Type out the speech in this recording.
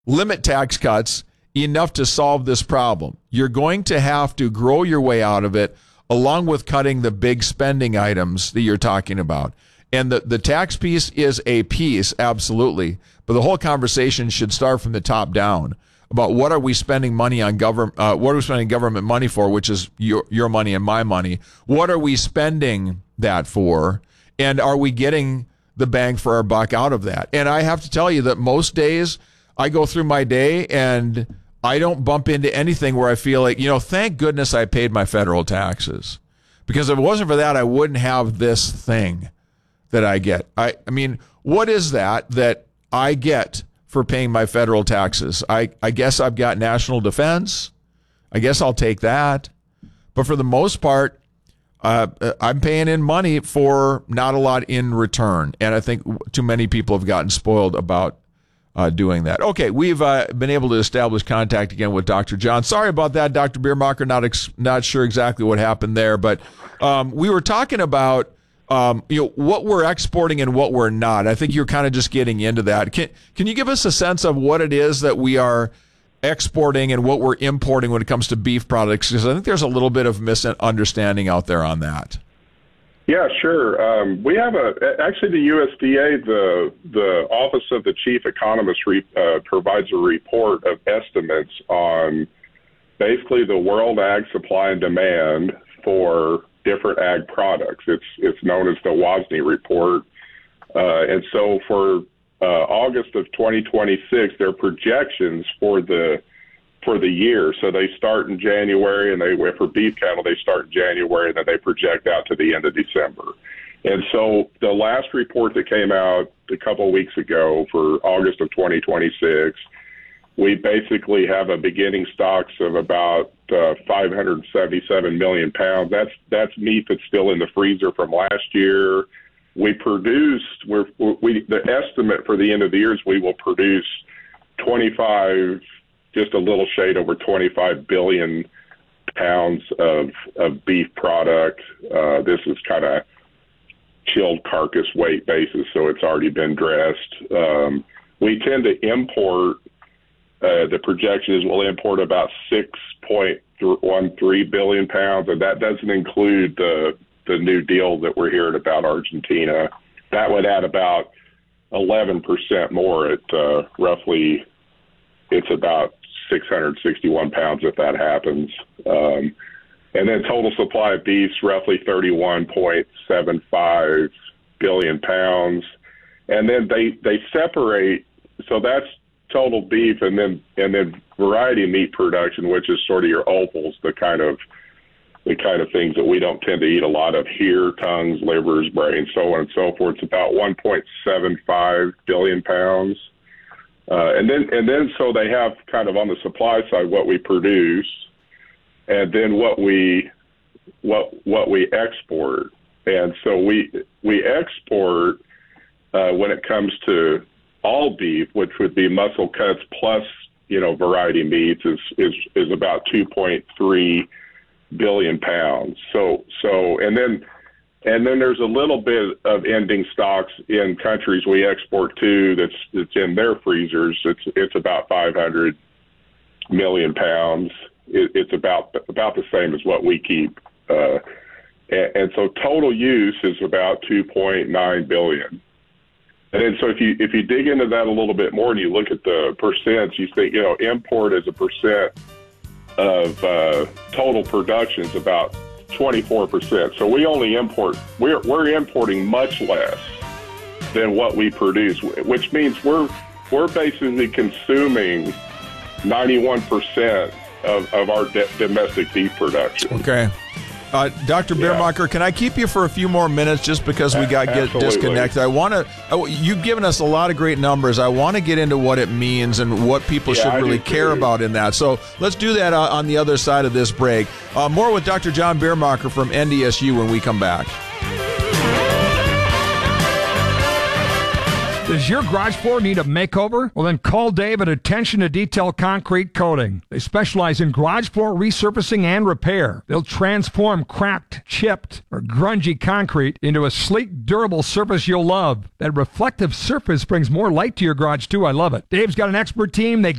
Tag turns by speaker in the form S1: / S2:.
S1: limit tax cuts enough to solve this problem. You're going to have to grow your way out of it, along with cutting the big spending items that you're talking about. And the tax piece is a piece, absolutely. But the whole conversation should start from the top down about what are we spending money on government, what are we spending government money for, which is your money and my money. What are we spending that for? And are we getting the bang for our buck out of that? And I have to tell you that most days I go through my day and I don't bump into anything where I feel like, thank goodness I paid my federal taxes. Because if it wasn't for that, I wouldn't have this thing that I get. I mean, what is that I get for paying my federal taxes? I guess I've got national defense. I guess I'll take that. But for the most part, I'm paying in money for not a lot in return. And I think too many people have gotten spoiled about doing that. Okay, we've been able to establish contact again with Dr. John. Sorry about that, Dr. Biermacher. Not sure exactly what happened there, but we were talking about what we're exporting and what we're not. I think you're kind of just getting into that. Can you give us a sense of what it is that we are exporting and what we're importing when it comes to beef products? Because I think there's a little bit of misunderstanding out there on that.
S2: Yeah, sure. We have actually the USDA, the Office of the Chief Economist provides a report of estimates on basically the world ag supply and demand for different ag products. It's known as the WASDE report. And so for August of 2026, their projections for the year. So they start in January, and for beef cattle, they start in January, and then they project out to the end of December. And so the last report that came out a couple of weeks ago for August of 2026, we basically have a beginning stocks of about 577 million pounds. That's meat that's still in the freezer from last year. The estimate for the end of the year is we will produce just a little shade over 25 billion pounds of beef product. This is kind of chilled carcass weight basis, so it's already been dressed. We tend to import, the projection is we'll import about 6.13 billion pounds, and that doesn't include the new deal that we're hearing about Argentina. That would add about 11% more at roughly, it's about 661 pounds if that happens. And then total supply of beef's roughly 31.75 billion pounds. And then they separate, so that's total beef, and then variety meat production, which is sort of your opals, the kind of things that we don't tend to eat a lot of here, tongues, livers, brains, so on and so forth. It's about 1.75 billion pounds. And then so they have kind of on the supply side what we produce, and then what we export. And so we export when it comes to all beef, which would be muscle cuts plus variety meats, is about 2.3 billion pounds. So and then there's a little bit of ending stocks in countries we export to that's in their freezers. It's about 500 million pounds. It's about the same as what we keep. And so total use is about 2.9 billion. And then so if you dig into that a little bit more and you look at the percents, you think, import as a percent of total production is about 24%. So we only import, we're importing much less than what we produce, which means we're basically consuming 91% of our domestic beef production.
S1: Okay. Dr. Biermacher, can I keep you for a few more minutes just because we got to get disconnected? You've given us a lot of great numbers. I want to get into what it means and what people should really care about in that. So let's do that on the other side of this break. More with Dr. John Biermacher from NDSU when we come back.
S3: Does your garage floor need a makeover? Well, then call Dave at Attention to Detail Concrete Coating. They specialize in garage floor resurfacing and repair. They'll transform cracked, chipped, or grungy concrete into a sleek, durable surface you'll love. That reflective surface brings more light to your garage, too. I love it. Dave's got an expert team. They